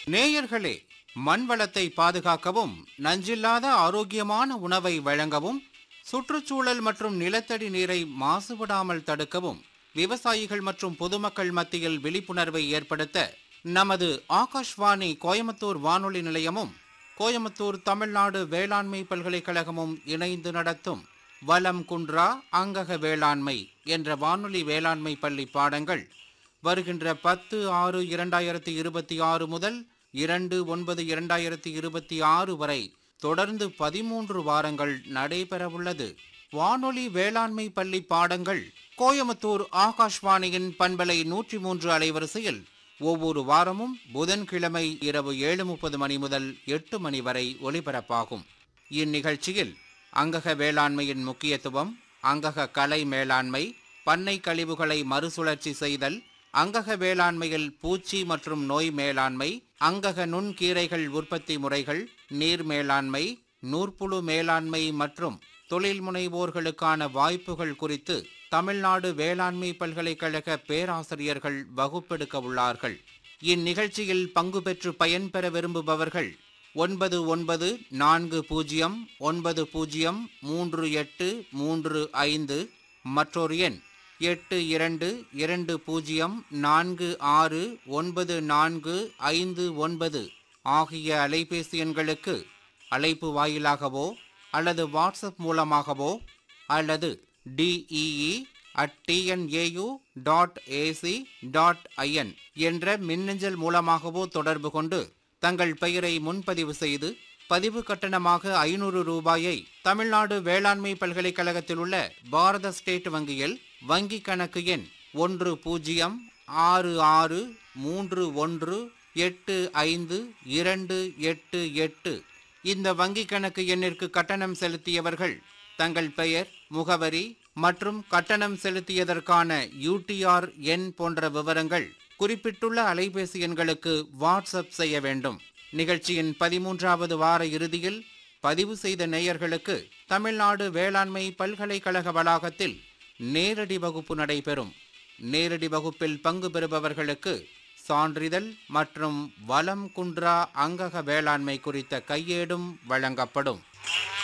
நேயர்களே, மண் வளத்தை பாதுகாக்கவும், நஞ்சில்லாத ஆரோக்கியமான உணவை வழங்கவும், சுற்றுச்சூழல் மற்றும் நிலத்தடி நீரை மாசுபடாமல் தடுக்கவும் விவசாயிகள் மற்றும் பொதுமக்கள் மத்தியில் விழிப்புணர்வை ஏற்படுத்த நமது ஆகாஷ்வாணி கோயம்புத்தூர் வானொலி நிலையமும் கோயம்புத்தூர் தமிழ்நாடு வேளாண்மை பல்கலைக்கழகமும் இணைந்து நடத்தும் வலம் குன்றா அங்கக வேளாண்மை என்ற வானொலி வேளாண்மை பள்ளி பாடங்கள் வருகின்ற 10/6/2026 முதல் 2/9/2026 வரை தொடர்ந்து 13 வாரங்கள் நடைபெறவுள்ளது. வானொலி வேளாண்மை பள்ளி பாடங்கள் கோயம்புத்தூர் ஆகாஷ்வாணியின் பண்பலை 103 அலைவரிசையில் ஒவ்வொரு வாரமும் புதன்கிழமை இரவு 7:30 மணி முதல் 8 மணி வரை ஒலிபரப்பாகும். இந்நிகழ்ச்சியில் அங்கக வேளாண்மையின் முக்கியத்துவம், அங்கக கலை மேலாண்மை, பண்ணை கழிவுகளை மறுசுழற்சி செய்தல், அங்கக வேளாண்மையில் பூச்சி மற்றும் நோய் மேலாண்மை, அங்கக நுண்கீரைகள் உற்பத்தி முறைகள், நீர் மேலாண்மை, நூற்புழு மேலாண்மை மற்றும் தொழில் முனைவோர்களுக்கான வாய்ப்புகள் குறித்து தமிழ்நாடு வேளாண்மை பல்கலைக்கழக பேராசிரியர்கள் வகுப்பெடுக்க உள்ளார்கள். இந்நிகழ்ச்சியில் பங்கு பெற்று பயன்பெற விரும்புபவர்கள் 9940903835 மற்றொரு எண் 8220469459 ஆகிய அலைபேசி எண்களுக்கு அழைப்பு வாயிலாகவோ அல்லது வாட்ஸ்அப் மூலமாகவோ அல்லது dee@tnau.ac.in என்ற மின்னஞ்சல் மூலமாகவோ தொடர்பு கொண்டு தங்கள் பெயரை முன்பதிவு செய்து பதிவு கட்டணமாக 500 ரூபாயை தமிழ்நாடு வேளாண்மை பல்கலைக்கழகத்தில் உள்ள பாரத ஸ்டேட் வங்கியில் வங்கி கணக்கு எண் 106631852888 இந்த வங்கி கணக்கு எண்ணிற்கு கட்டணம் செலுத்தியவர்கள் தங்கள் பெயர், முகவரி மற்றும் கட்டணம் செலுத்தியதற்கான UTR எண் போன்ற விவரங்கள் குறிப்பிட்டுள்ள அலைபேசி எண்களுக்கு வாட்ஸ்அப் செய்ய வேண்டும். நிகழ்ச்சியின் 13வது வார இறுதியில் பதிவு செய்த நேயர்களுக்கு தமிழ்நாடு வேளாண்மை பல்கலைக்கழக வளாகத்தில் நேரடி வகுப்பு நடைபெறும். நேரடி வகுப்பில் பங்கு பெறுபவர்களுக்கு சான்றிதழ் மற்றும் வலம் குன்றா அங்கக வேளாண்மை குறித்த கையேடும் வழங்கப்படும்.